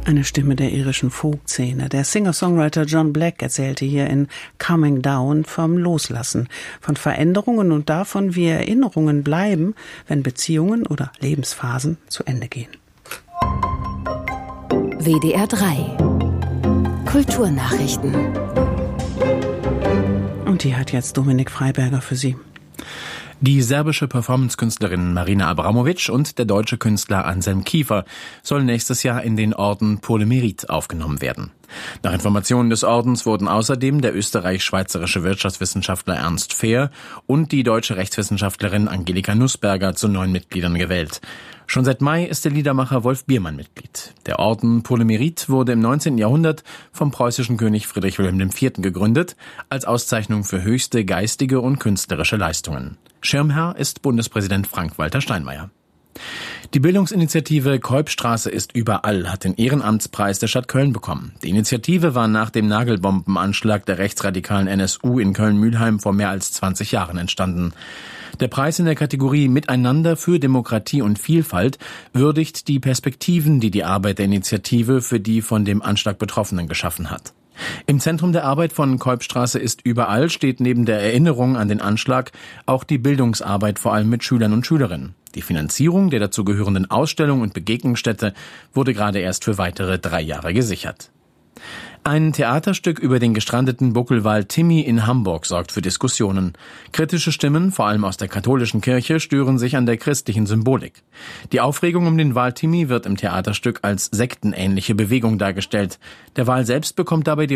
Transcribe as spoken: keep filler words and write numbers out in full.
Eine Stimme der irischen Folkszene. Der Singer-Songwriter John Black erzählte hier in Coming Down vom Loslassen, von Veränderungen und davon, wie Erinnerungen bleiben, wenn Beziehungen oder Lebensphasen zu Ende gehen. W D R drei Kulturnachrichten. Und die hat jetzt Dominik Freiberger für Sie. Die serbische Performance-Künstlerin Marina Abramovic und der deutsche Künstler Anselm Kiefer sollen nächstes Jahr in den Orden Pour le Mérite aufgenommen werden. Nach Informationen des Ordens wurden außerdem der österreich-schweizerische Wirtschaftswissenschaftler Ernst Fehr und die deutsche Rechtswissenschaftlerin Angelika Nussberger zu neuen Mitgliedern gewählt. Schon seit Mai ist der Liedermacher Wolf Biermann Mitglied. Der Orden Pour le Mérite wurde im neunzehnten Jahrhundert vom preußischen König Friedrich Wilhelm der Vierte gegründet, als Auszeichnung für höchste geistige und künstlerische Leistungen. Schirmherr ist Bundespräsident Frank-Walter Steinmeier. Die Bildungsinitiative Kolbstraße ist überall hat den Ehrenamtspreis der Stadt Köln bekommen. Die Initiative war nach dem Nagelbombenanschlag der rechtsradikalen N S U in Köln-Mülheim vor mehr als zwanzig Jahren entstanden. Der Preis in der Kategorie Miteinander für Demokratie und Vielfalt würdigt die Perspektiven, die die Arbeit der Initiative für die von dem Anschlag Betroffenen geschaffen hat. Im Zentrum der Arbeit von Kolbstraße ist überall steht neben der Erinnerung an den Anschlag auch die Bildungsarbeit vor allem mit Schülern und Schülerinnen. Die Finanzierung der dazugehörenden Ausstellung und Begegnungsstätte wurde gerade erst für weitere drei Jahre gesichert. Ein Theaterstück über den gestrandeten Buckelwal Timmy in Hamburg sorgt für Diskussionen. Kritische Stimmen, vor allem aus der katholischen Kirche, stören sich an der christlichen Symbolik. Die Aufregung um den Wal Timmy wird im Theaterstück als sektenähnliche Bewegung dargestellt. Der Wal selbst bekommt dabei die